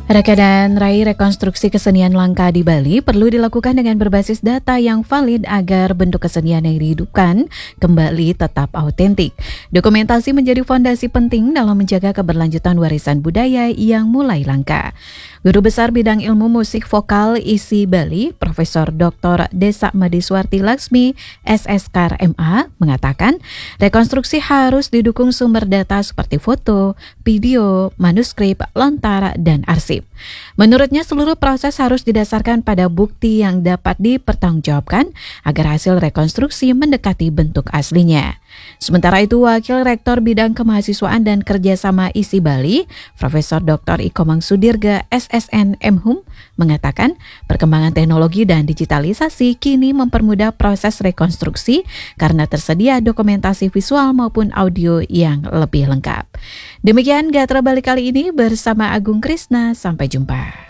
Reka dan raih rekonstruksi kesenian langka di Bali perlu dilakukan dengan berbasis data yang valid agar bentuk kesenian yang dihidupkan kembali tetap autentik. Dokumentasi menjadi fondasi penting dalam menjaga keberlanjutan warisan budaya yang mulai langka. Guru Besar Bidang Ilmu Musik Vokal ISI Bali, Profesor Dr. Desa Madiswarti Laksmi, SSK MA, mengatakan rekonstruksi harus didukung sumber data seperti foto, video, manuskrip, lontar, dan arsip. Menurutnya, seluruh proses harus didasarkan pada bukti yang dapat dipertanggungjawabkan agar hasil rekonstruksi mendekati bentuk aslinya. Sementara itu, Wakil Rektor Bidang Kemahasiswaan dan Kerjasama ISI Bali, Profesor Dr. Ikomang Sudirga SSN MHUM, mengatakan perkembangan teknologi dan digitalisasi kini mempermudah proses rekonstruksi karena tersedia dokumentasi visual maupun audio yang lebih lengkap. Demikian Gatra Bali kali ini bersama Agung Krisna, sampai jumpa.